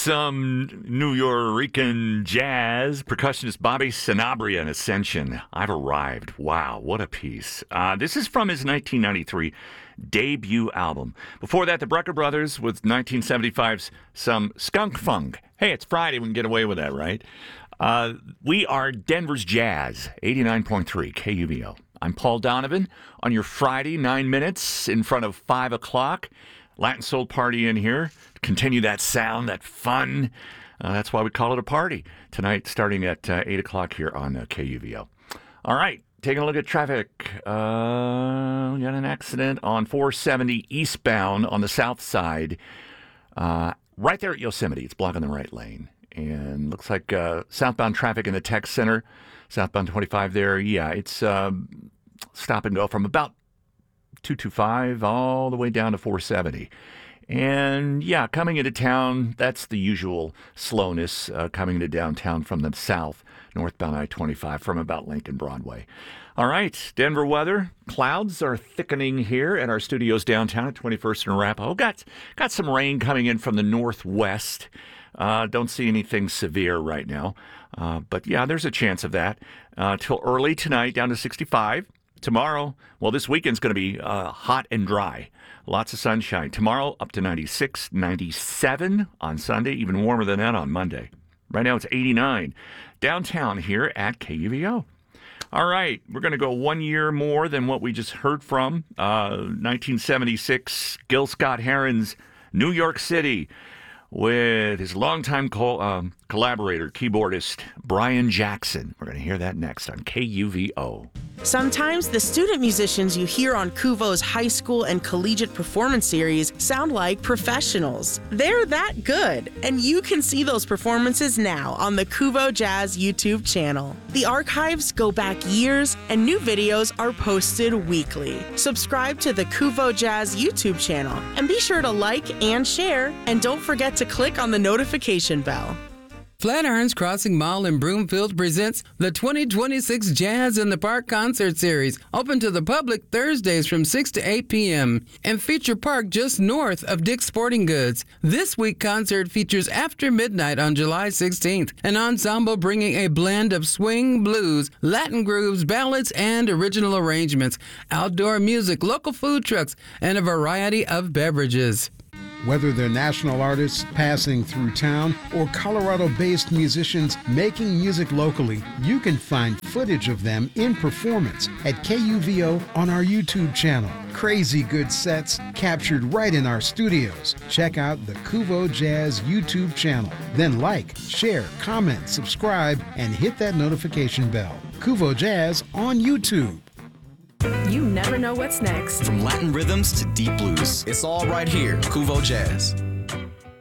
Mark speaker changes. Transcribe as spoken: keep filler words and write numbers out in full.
Speaker 1: some New Yorican jazz. Percussionist Bobby Sanabria and Ascension. I've Arrived. Wow, what a piece. Uh, this is from his nineteen ninety-three debut album. Before that, the Brecker Brothers with nineteen seventy-five's Some Skunk Funk. Hey, it's Friday. We can get away with that, right? Uh, we are Denver's Jazz, eighty-nine point three K U V O. I'm Paul Donovan on your Friday, nine minutes in front of five o'clock. Latin Soul Party in here. Continue that sound, that fun. Uh, that's why we call it a party. Tonight, starting at uh, eight o'clock here on uh, K U V O. All right, taking a look at traffic. Uh, we got an accident on four seventy eastbound on the south side. Uh, right there at Yosemite. It's blocking the right lane. And looks like uh, southbound traffic in the tech center. Southbound twenty-five there. Yeah, it's uh, stop and go from about two twenty-five all the way down to four seventy. And yeah, coming into town, that's the usual slowness uh, coming to downtown from the south, northbound I twenty-five from about Lincoln Broadway. All right, Denver weather. Clouds are thickening here at our studios downtown at twenty-first and Arapahoe. Got, got some rain coming in from the northwest. Uh, don't see anything severe right now. Uh, but yeah, there's a chance of that. Uh, till early tonight, down to sixty-five. Tomorrow, well, this weekend's going to be uh, hot and dry. Lots of sunshine. Tomorrow, up to ninety-six, ninety-seven on Sunday, even warmer than that on Monday. Right now, it's eighty-nine. Downtown here at K U V O. All right, we're going to go one year more than what we just heard from. Uh, nineteen seventy-six, Gil Scott-Heron's New York City with his longtime co- um, collaborator, keyboardist Brian Jackson. We're going to hear that next on K U V O.
Speaker 2: Sometimes the student musicians you hear on Kuvo's high school and collegiate performance series sound like professionals. They're that good, and you can see those performances now on the Kuvo Jazz YouTube channel. The archives go back years, and new videos are posted weekly. Subscribe to the Kuvo Jazz YouTube channel, and be sure to like and share, and don't forget to click on the notification bell.
Speaker 3: Flatirons Crossing Mall in Broomfield presents the twenty twenty-six Jazz in the Park Concert Series, open to the public Thursdays from six to eight p.m. and feature park just north of Dick's Sporting Goods. This week concert features After Midnight on July sixteenth, an ensemble bringing a blend of swing, blues, Latin grooves, ballads, and original arrangements, outdoor music, local food trucks, and a variety of beverages.
Speaker 4: Whether they're national artists passing through town or Colorado-based musicians making music locally, you can find footage of them in performance at K U V O on our YouTube channel. Crazy good sets captured right in our studios. Check out the Kuvo Jazz YouTube channel. Then like, share, comment, subscribe, and hit that notification bell. Kuvo Jazz on YouTube.
Speaker 5: You never know what's next.
Speaker 6: From Latin rhythms to deep blues, it's all right here, Kuvo Jazz.